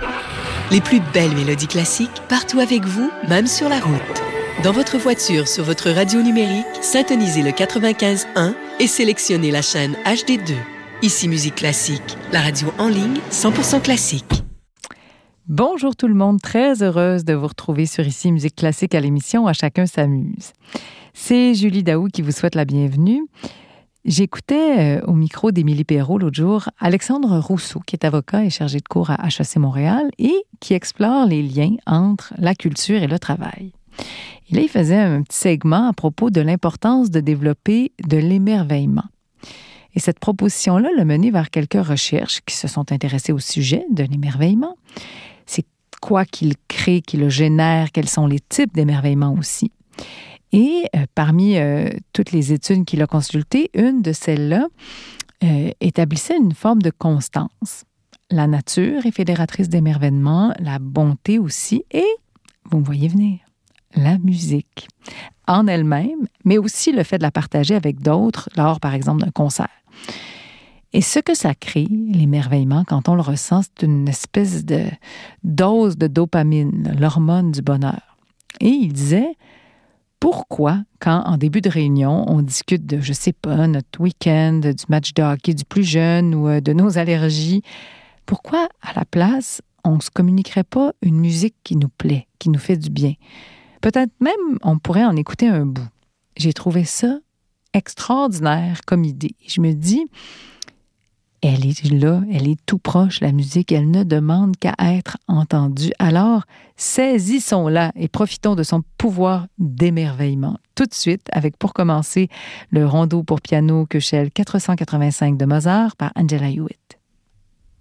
Les plus belles mélodies classiques partout avec vous, même sur la route. Dans votre voiture, sur votre radio numérique, syntonisez le 95.1 et sélectionnez la chaîne HD2. Ici Musique Classique, la radio en ligne 100% classique. Bonjour tout le monde, très heureuse de vous retrouver sur Ici Musique Classique à l'émission À chacun s'amuse. C'est Julie Daou qui vous souhaite la bienvenue. J'écoutais au micro d'Émilie Perrault l'autre jour Alexandre Rousseau, qui est avocat et chargé de cours à HEC Montréal et qui explore les liens entre la culture et le travail. Et là, il faisait un petit segment à propos de l'importance de développer de l'émerveillement. Et cette proposition-là l'a mené vers quelques recherches qui se sont intéressées au sujet de l'émerveillement. C'est quoi qui le crée, qui le génère, quels sont les types d'émerveillement aussi. Et parmi toutes les études qu'il a consultées, une de celles-là établissait une forme de constance. La nature est fédératrice d'émerveillement, la bonté aussi, et, vous me voyez venir, la musique en elle-même, mais aussi le fait de la partager avec d'autres lors, par exemple, d'un concert. Et ce que ça crée, l'émerveillement, quand on le ressent, c'est une espèce de dose de dopamine, l'hormone du bonheur. Et il disait... Pourquoi, quand en début de réunion, on discute de, je sais pas, notre week-end, du match de hockey du plus jeune ou de nos allergies, pourquoi, à la place, on ne se communiquerait pas une musique qui nous plaît, qui nous fait du bien? Peut-être même, on pourrait en écouter un bout. J'ai trouvé ça extraordinaire comme idée. Je me dis, elle est là, elle est tout proche, la musique, elle ne demande qu'à être entendue. Alors, saisissons-la et profitons de son pouvoir d'émerveillement. Tout de suite, avec pour commencer le rondo pour piano Köchel 485 de Mozart par Angela Hewitt.